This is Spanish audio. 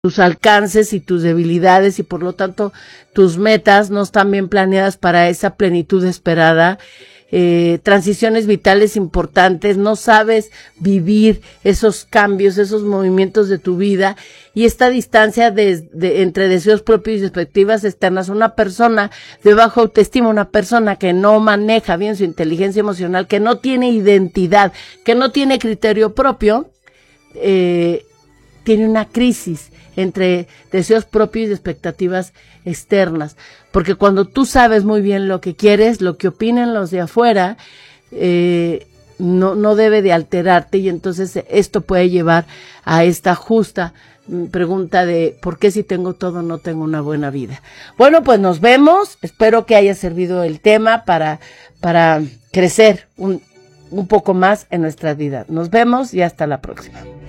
tus alcances y tus debilidades y por lo tanto tus metas no están bien planeadas para esa plenitud esperada, transiciones vitales importantes, no sabes vivir esos cambios, esos movimientos de tu vida y esta distancia entre deseos propios y expectativas externas. Una persona de baja autoestima, una persona que no maneja bien su inteligencia emocional, que no tiene identidad, que no tiene criterio propio, tiene una crisis entre deseos propios y expectativas externas, porque cuando tú sabes muy bien lo que quieres, lo que opinen los de afuera, no debe de alterarte y entonces esto puede llevar a esta justa pregunta de ¿por qué si tengo todo no tengo una buena vida? Bueno, pues nos vemos, espero que haya servido el tema para crecer un poco más en nuestra vida. Nos vemos y hasta la próxima.